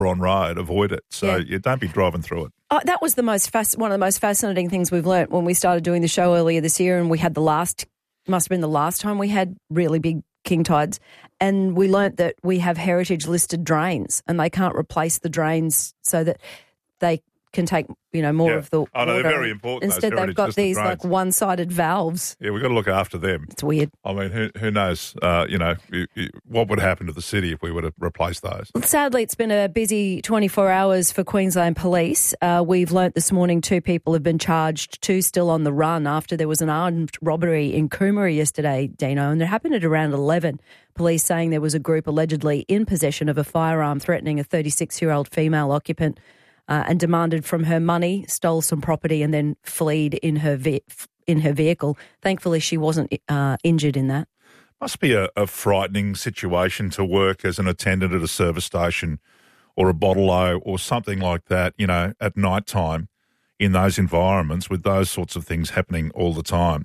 on road, avoid it. So you don't be driving through it. Oh, that was one of the most fascinating things we've learnt when we started doing the show earlier this year, and we had must have been the last time we had really big king tides, and we learnt that we have heritage listed drains, and they can't replace the drains so that they can take more of the water. Oh, no, they're very important. Instead, they've got these like one-sided valves. Yeah, we've got to look after them. It's weird. I mean, who knows? What would happen to the city if we were to replace those? Sadly, it's been a busy 24 hours for Queensland Police. We've learnt this morning 2 people have been charged, 2 still on the run after there was an armed robbery in Coomera yesterday, Dino, and it happened at around 11. Police saying there was a group allegedly in possession of a firearm threatening a 36-year-old female occupant. And demanded from her money, stole some property, and then fled in her vehicle. Thankfully, she wasn't injured in that. Must be a frightening situation to work as an attendant at a service station or a bottle-o or something like that, at night time in those environments with those sorts of things happening all the time.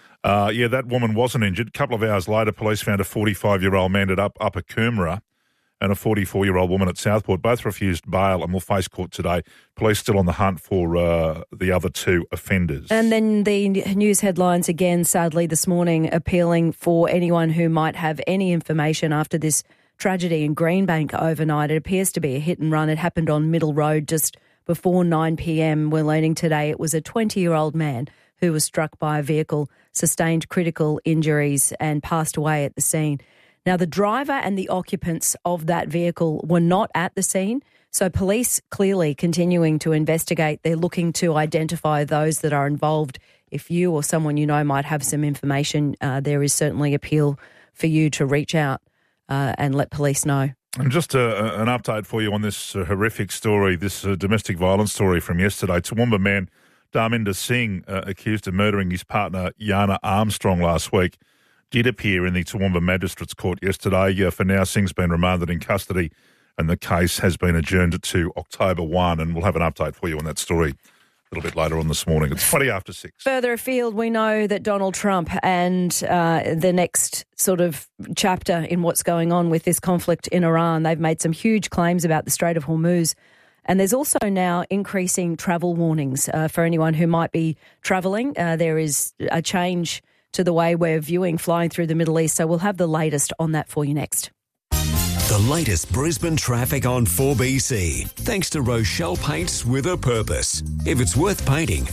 That woman wasn't injured. A couple of hours later, police found a 45-year-old man at Upper Coomera and a 44-year-old woman at Southport. Both refused bail and will face court today. Police still on the hunt for the other 2 offenders. And then the news headlines again, sadly, this morning, appealing for anyone who might have any information after this tragedy in Greenbank overnight. It appears to be a hit and run. It happened on Middle Road just before 9 p.m. We're learning today it was a 20-year-old man who was struck by a vehicle, sustained critical injuries and passed away at the scene. Now, the driver and the occupants of that vehicle were not at the scene, so police clearly continuing to investigate. They're looking to identify those that are involved. If you or someone you know might have some information, there is certainly appeal for you to reach out and let police know. And just an update for you on this horrific story, this domestic violence story from yesterday. Toowoomba man Dharminder Singh, accused of murdering his partner Yana Armstrong last week, did appear in the Toowoomba Magistrates Court yesterday. For now, Singh's been remanded in custody and the case has been adjourned to October 1, and we'll have an update for you on that story a little bit later on this morning. It's 20 after 6. Further afield, we know that Donald Trump and the next sort of chapter in what's going on with this conflict in Iran, they've made some huge claims about the Strait of Hormuz. And there's also now increasing travel warnings for anyone who might be travelling. There is a change to the way we're viewing flying through the Middle East. So we'll have the latest on that for you next. The latest Brisbane traffic on 4BC. Thanks to Rochelle Paints with a Purpose. If it's worth painting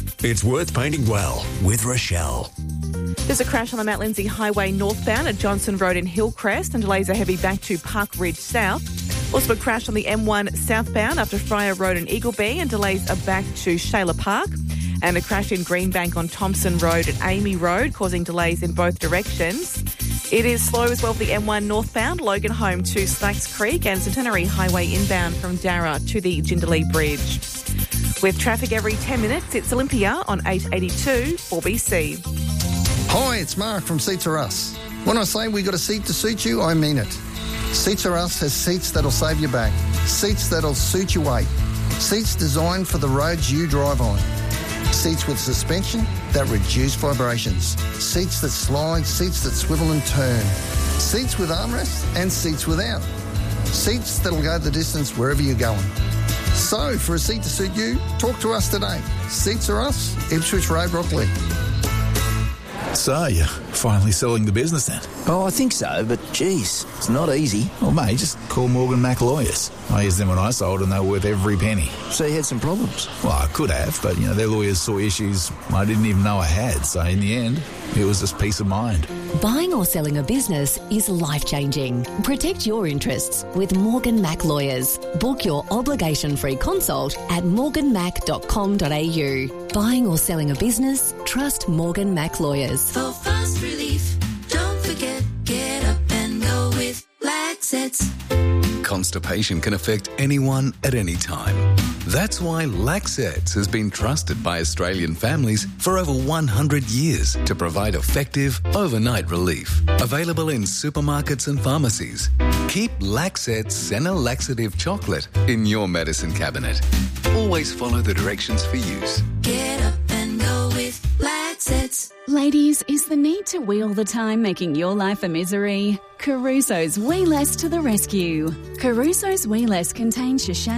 well with Rochelle. There's a crash on the Mount Lindsay Highway northbound at Johnson Road in Hillcrest and delays are heavy back to Park Ridge South. Also a crash on the M1 southbound after Fryer Road in Eagleby and delays are back to Shayla Park. And a crash in Greenbank on Thompson Road and Amy Road, causing delays in both directions. It is slow as well for the M1 northbound, Logan Home to Slacks Creek and Centenary Highway inbound from Darra to the Jindalee Bridge. With traffic every 10 minutes, it's Olympia on 882 4BC. Hi, it's Mark from Seats Are Us. When I say we got a seat to suit you, I mean it. Seats Are Us has seats that'll save your back, seats that'll suit your weight, seats designed for the roads you drive on. Seats with suspension that reduce vibrations. Seats that slide, seats that swivel and turn. Seats with armrests and seats without. Seats that'll go the distance wherever you're going. So, for a seat to suit you, talk to us today. Seats Are Us, Ipswich Road, Brockley. So, you're finally selling the business then? Oh, I think so, but geez, it's not easy. Well, mate, just call Morgan Mac Lawyers. I used them when I sold and they were worth every penny. So you had some problems? Well, I could have, but, their lawyers saw issues I didn't even know I had. So in the end, it was just peace of mind. Buying or selling a business is life-changing. Protect your interests with Morgan Mac Lawyers. Book your obligation-free consult at morganmac.com.au. Buying or selling a business? Trust Morgan Mac Lawyers. For fast relief, don't forget, get up and go with Laxets. Constipation can affect anyone at any time. That's why Laxets has been trusted by Australian families for over 100 years to provide effective overnight relief. Available in supermarkets and pharmacies. Keep Laxets Senna Laxative Chocolate in your medicine cabinet. Always follow the directions for use. Get up and go with Laxets. ladies, is the need to wee all the time making your life a misery? Caruso's Wee Less to the rescue. Caruso's Wee Less contains Shashan